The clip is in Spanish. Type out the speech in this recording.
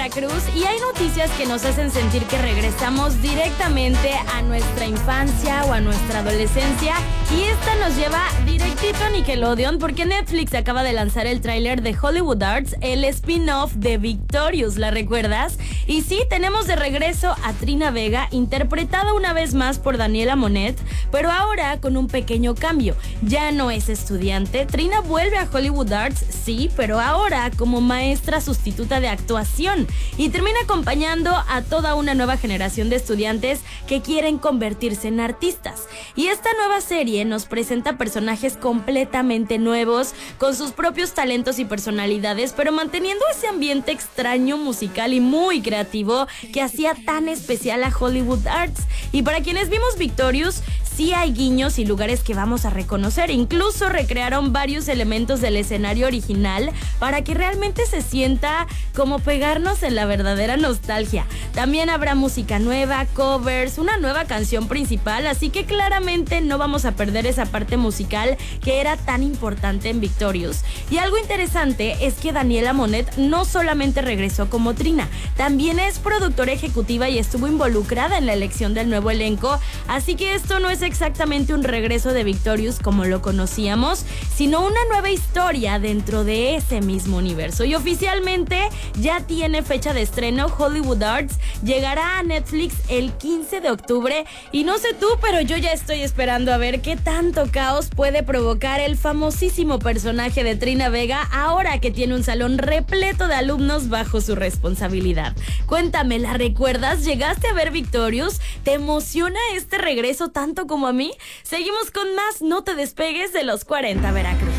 Veracruz y hay noticias que nos hacen sentir que regresamos directamente a nuestra infancia o a nuestra adolescencia, y esta nos lleva directito a Nickelodeon porque Netflix acaba de lanzar el tráiler de Hollywood Arts, el spin-off de Victorious, ¿la recuerdas? Y sí, tenemos de regreso a Trina Vega, interpretada una vez más por Daniela Monet, pero ahora con un pequeño cambio. Ya no es estudiante, Trina vuelve a Hollywood Arts, sí, pero ahora como maestra sustituta de actuación, y termina acompañando a toda una nueva generación de estudiantes que quieren convertirse en artistas. Y esta nueva serie nos presenta personajes completamente nuevos, con sus propios talentos y personalidades, pero manteniendo ese ambiente extraño, musical y muy creativo que hacía tan especial a Hollywood Arts. Y para quienes vimos Victorious, sí hay guiños y lugares que vamos a reconocer. Incluso recrearon varios elementos del escenario original para que realmente se sienta como pegarnos en la verdadera nostalgia. También habrá música nueva, covers, una nueva canción principal, así que claramente no vamos a perder esa parte musical que era tan importante en Victorious. Y algo interesante es que Daniela Monet no solamente regresó como Trina, también es productora ejecutiva y estuvo involucrada en la elección del nuevo elenco, así que esto no es exactamente un regreso de Victorious como lo conocíamos, sino una nueva historia dentro de ese mismo universo. Y oficialmente ya tiene fecha de estreno. Hollywood Arts llegará a Netflix el 15 de octubre y no sé tú, pero yo ya estoy esperando a ver qué tanto caos puede provocar el famosísimo personaje de Trina Vega ahora que tiene un salón repleto de alumnos bajo su responsabilidad. Cuéntame, ¿la recuerdas? ¿Llegaste a ver Victorious? ¿Te emociona este regreso tanto como a mí? Seguimos con más, no te despegues de los 40 Veracruz.